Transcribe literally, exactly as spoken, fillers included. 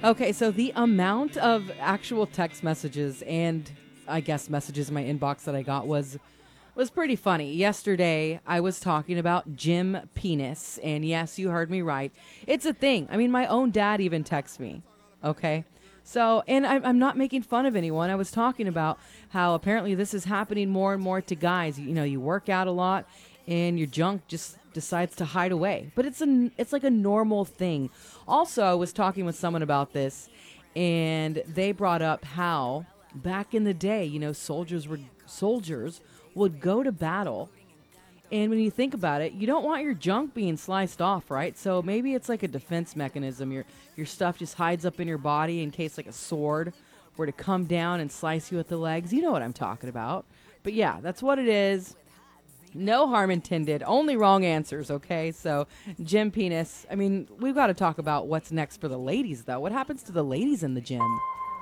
Okay, so the amount of actual text messages and I guess messages in my inbox that I got was was pretty funny. Yesterday, I was talking about gym penis, and yes, you heard me right. It's a thing. I mean, my own dad even texts me. Okay, so and I'm, I'm not making fun of anyone. I was talking about how apparently this is happening more and more to guys. You know, you work out a lot, and your junk just decides to hide away. But it's a it's like a normal thing. Also, I was talking with someone about this, and they brought up how back in the day, you know, soldiers were soldiers would go to battle. And when you think about it, you don't want your junk being sliced off, right? So maybe it's like a defense mechanism. Your your stuff just hides up in your body in case like a sword were to come down and slice you at the legs. You know what I'm talking about. But yeah, that's what it is. No harm intended. Only wrong answers, okay? So, gym penis. I mean, we've got to talk about what's next for the ladies, though. What happens to the ladies in the gym?